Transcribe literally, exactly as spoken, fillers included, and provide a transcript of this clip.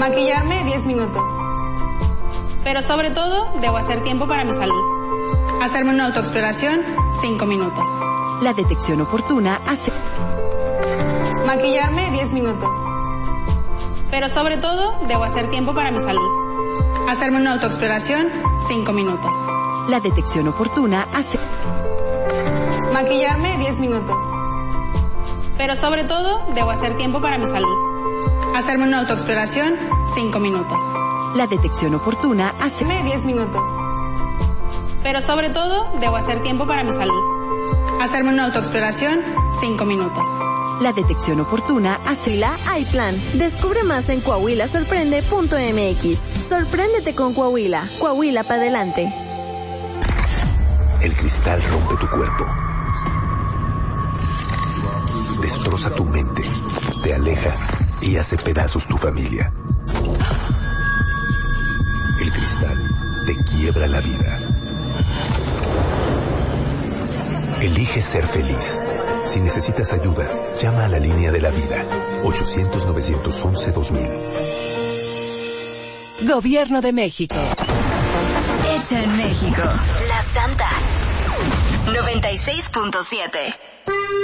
Maquillarme diez minutos. Pero sobre todo, debo hacer tiempo para mi salud. Hacerme una autoexploración, cinco minutos. La detección oportuna hace... Maquillarme diez minutos. Pero sobre todo, debo hacer tiempo para mi salud. Hacerme una autoexploración, cinco minutos. La detección oportuna hace... Maquillarme diez minutos. Pero sobre todo, debo hacer tiempo para mi salud. Hacerme una autoexploración, cinco minutos. La detección oportuna hace... diez minutos. Pero sobre todo, debo hacer tiempo para mi salud. Hacerme una autoexploración, cinco minutos. La detección oportuna hace... Coahuila hay plan. Descubre más en coahuila sorprende punto m x. Sorpréndete con Coahuila. Coahuila para adelante. El cristal rompe tu cuerpo. Destroza tu mente. Te aleja y hace pedazos tu familia. El cristal te quiebra la vida. Elige ser feliz. Si necesitas ayuda, llama a la línea de la vida. ochocientos, novecientos once, dos mil. Gobierno de México. Hecha en México. La Santa. noventa y seis punto siete.